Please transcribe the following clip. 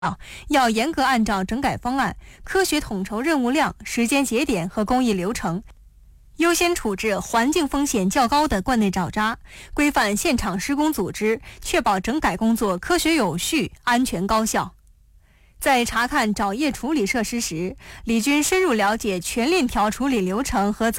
要严格按照整改方案，科学统筹任务量、时间节点和工艺流程，优先处置环境风险较高的罐内沼渣，规范现场施工组织，确保整改工作科学有序、安全高效。在查看沼液处理设施时，李军深入了解全链条处理流程和